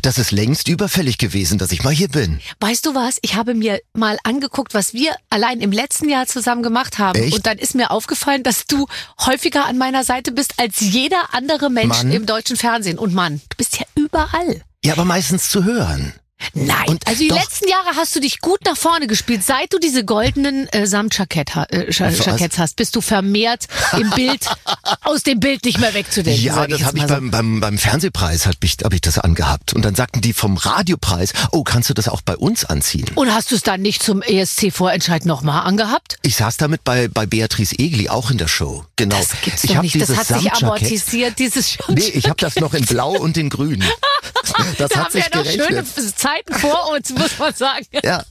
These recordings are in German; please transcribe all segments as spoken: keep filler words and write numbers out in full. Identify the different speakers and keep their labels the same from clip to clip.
Speaker 1: Das ist längst überfällig gewesen, dass ich mal hier bin.
Speaker 2: Weißt du was? Ich habe mir mal angeguckt, was wir allein im letzten Jahr zusammen gemacht haben.
Speaker 1: Echt?
Speaker 2: Und dann ist mir aufgefallen, dass du häufiger an meiner Seite bist als jeder andere Mensch
Speaker 1: Mann.
Speaker 2: im deutschen Fernsehen. Und Mann, du bist ja überall.
Speaker 1: Ja, aber meistens zu hören.
Speaker 2: Nein,
Speaker 1: Und
Speaker 2: also die
Speaker 1: doch.
Speaker 2: letzten Jahre hast du dich gut nach vorne gespielt. Seit du diese goldenen äh, Samtjackett ha äh, Scha-
Speaker 1: Was?
Speaker 2: Jacketts hast, bist du vermehrt im Bild, aus dem Bild nicht mehr wegzudenken.
Speaker 1: Ja,
Speaker 2: sag
Speaker 1: das
Speaker 2: jetzt
Speaker 1: habe ich
Speaker 2: mal so.
Speaker 1: beim, beim, beim Fernsehpreis hab ich, hab ich das angehabt. Und dann sagten die vom Radiopreis, oh, kannst du das auch bei uns anziehen?
Speaker 2: Und hast du es dann nicht zum E S C-Vorentscheid nochmal angehabt?
Speaker 1: Ich saß damit bei, bei Beatrice Egli auch in der Show. Genau.
Speaker 2: Das gibt's
Speaker 1: ich
Speaker 2: doch
Speaker 1: hab
Speaker 2: nicht. Das
Speaker 1: dieses
Speaker 2: hat sich
Speaker 1: Samtjackett-
Speaker 2: amortisiert, dieses
Speaker 1: Nee, ich habe das noch in Blau und in Grün. Das
Speaker 2: Da
Speaker 1: hat
Speaker 2: haben
Speaker 1: sich
Speaker 2: wir noch
Speaker 1: gerechnet.
Speaker 2: schöne Zeiten vor uns, muss man sagen.
Speaker 1: Ja.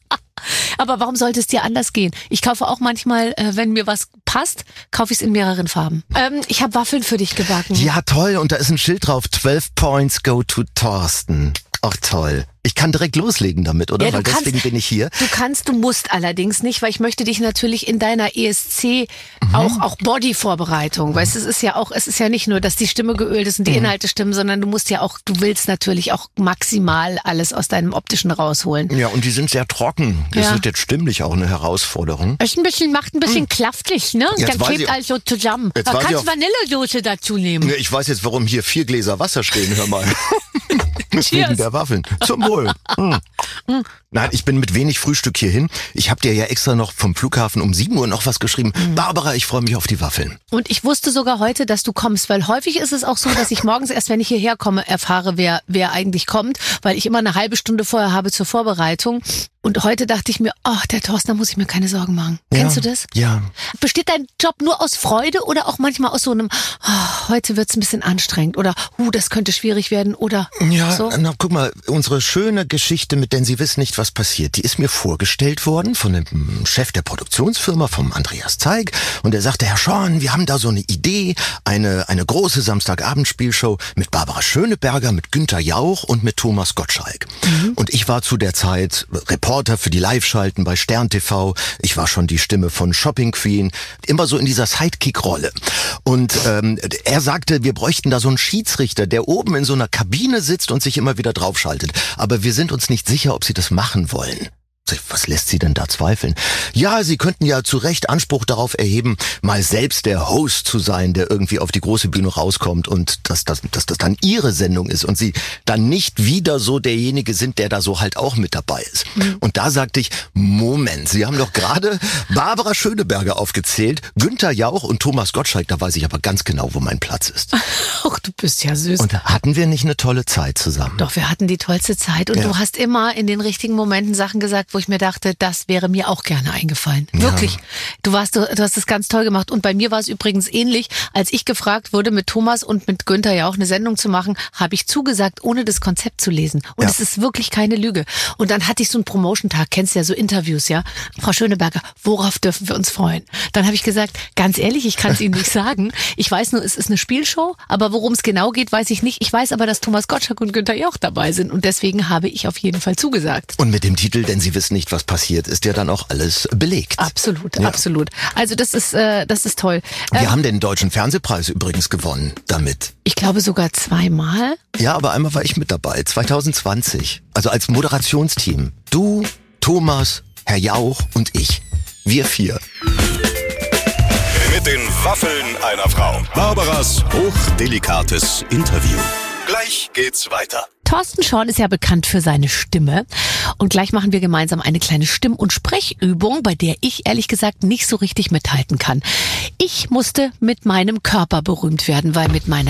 Speaker 2: Aber warum sollte es dir anders gehen? Ich kaufe auch manchmal, äh, wenn mir was passt, kaufe ich es in mehreren Farben. Ähm, ich habe Waffeln für dich gebacken.
Speaker 1: Ja, toll. Und da ist ein Schild drauf. zwölf Points go to Thorsten. Ach, toll. Ich kann direkt loslegen damit, oder?
Speaker 2: Ja, du
Speaker 1: Weil
Speaker 2: kannst-
Speaker 1: deswegen bin ich hier.
Speaker 2: Du kannst, du musst allerdings nicht, weil ich möchte dich natürlich in deiner E S C auch, auch Body-Vorbereitung, weil es ist ja auch, es ist ja nicht nur, dass die Stimme geölt ist und die Inhalte stimmen, sondern du musst ja auch, du willst natürlich auch maximal alles aus deinem Optischen rausholen.
Speaker 1: Ja, und die sind sehr trocken. Das
Speaker 2: Ja.
Speaker 1: ist jetzt stimmlich auch eine Herausforderung.
Speaker 2: Ist ein bisschen, macht ein bisschen klaftig, ne?
Speaker 1: Jetzt
Speaker 2: Dann
Speaker 1: weiß
Speaker 2: klebt
Speaker 1: ich-
Speaker 2: alles so zusammen.
Speaker 1: Jetzt
Speaker 2: Da
Speaker 1: weiß ich
Speaker 2: kannst
Speaker 1: auch-
Speaker 2: Vanillesoße dazu nehmen.
Speaker 1: Ja, ich weiß jetzt, warum hier vier Gläser Wasser stehen, hör mal. Wegen
Speaker 2: Cheers.
Speaker 1: der Waffeln. Zum Wohl. Hm. Nein, ich bin mit wenig Frühstück hierhin. Ich habe dir ja extra noch vom Flughafen um sieben Uhr noch was geschrieben. Barbara, ich freue mich auf die Waffeln.
Speaker 2: Und ich wusste sogar heute, dass du kommst, weil häufig ist es auch so, dass ich morgens erst, wenn ich hierher komme, erfahre, wer, wer eigentlich kommt, weil ich immer eine halbe Stunde vorher habe zur Vorbereitung. Und heute dachte ich mir, oh, der Thorsten, da muss ich mir keine Sorgen machen. Kennst
Speaker 1: ja.
Speaker 2: du das?
Speaker 1: Ja.
Speaker 2: Besteht dein Job nur aus Freude oder auch manchmal aus so einem, oh, heute wird's ein bisschen anstrengend oder, uh, das könnte schwierig werden oder
Speaker 1: Ja,
Speaker 2: so?
Speaker 1: na guck mal, unsere schöne Geschichte mit Denn Sie wissen nicht, was passiert, die ist mir vorgestellt worden von dem Chef der Produktionsfirma, vom Andreas Zeig. Und er sagte, Herr Schorn, wir haben da so eine Idee, eine, eine große Samstagabendspielshow mit Barbara Schöneberger, mit Günther Jauch und mit Thomas Gottschalk. Mhm. Und ich war zu der Zeit Reporter für die Live-Schalten bei Stern T V. Ich war schon die Stimme von Shopping Queen, immer so in dieser Sidekick-Rolle. Und ähm, er sagte, wir bräuchten da so einen Schiedsrichter, der oben in so einer Kabine sitzt und sich immer wieder draufschaltet. Aber wir sind uns nicht sicher, ob Sie das machen wollen. Was lässt Sie denn da zweifeln? Ja, Sie könnten ja zu Recht Anspruch darauf erheben, mal selbst der Host zu sein, der irgendwie auf die große Bühne rauskommt und dass das, dass das dann Ihre Sendung ist und Sie dann nicht wieder so derjenige sind, der da so halt auch mit dabei ist. Mhm. Und da sagte ich, Moment, Sie haben doch gerade Barbara Schöneberger aufgezählt, Günther Jauch und Thomas Gottschalk, da weiß ich aber ganz genau, wo mein Platz ist.
Speaker 2: Ach, du bist ja süß.
Speaker 1: Und hatten wir nicht eine tolle Zeit zusammen?
Speaker 2: Doch, wir hatten die tollste Zeit und
Speaker 1: Ja.
Speaker 2: du hast immer in den richtigen Momenten Sachen gesagt, wo ich mir dachte, das wäre mir auch gerne eingefallen.
Speaker 1: Ja.
Speaker 2: Wirklich. Du warst, du, du hast es ganz toll gemacht. Und bei mir war es übrigens ähnlich. Als ich gefragt wurde, mit Thomas und mit Günther ja auch eine Sendung zu machen, habe ich zugesagt, ohne das Konzept zu lesen. Und
Speaker 1: Ja.
Speaker 2: es ist wirklich keine Lüge. Und dann hatte ich so einen Promotion-Tag, kennst du ja so Interviews, ja? Frau Schöneberger, worauf dürfen wir uns freuen? Dann habe ich gesagt, ganz ehrlich, ich kann es Ihnen nicht sagen. Ich weiß nur, es ist eine Spielshow, aber worum es genau geht, weiß ich nicht. Ich weiß aber, dass Thomas Gottschalk und Günther Jauch dabei sind. Und deswegen habe ich auf jeden Fall zugesagt.
Speaker 1: Und mit dem Titel, denn Sie wissen nicht, was passiert, ist ja dann auch alles belegt.
Speaker 2: Absolut,
Speaker 1: Ja.
Speaker 2: absolut. Also das ist, äh, das ist toll.
Speaker 1: Wir
Speaker 2: Ähm,
Speaker 1: haben den Deutschen Fernsehpreis übrigens gewonnen damit.
Speaker 2: ich glaube sogar zweimal.
Speaker 1: Ja, aber einmal war ich mit dabei, zwanzig zwanzig. Also als Moderationsteam. Du, Thomas, Herr Jauch und ich. Wir vier.
Speaker 3: Mit den Waffeln einer Frau. Barbaras hochdelikates Interview. Gleich geht's weiter.
Speaker 2: Thorsten Schorn ist ja bekannt für seine Stimme. Und gleich machen wir gemeinsam eine kleine Stimm- und Sprechübung, bei der ich ehrlich gesagt nicht so richtig mithalten kann. Ich musste mit meinem Körper berühmt werden, weil mit meiner